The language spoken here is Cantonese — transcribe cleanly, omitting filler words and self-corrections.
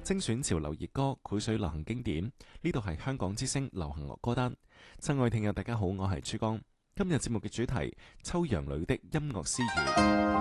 精選潮流熱歌、繪水流行經典。呢度係香港之聲流行樂歌單。親愛聽友大家好，我係珠江。今日節目嘅主題：秋陽裏的音樂詩語。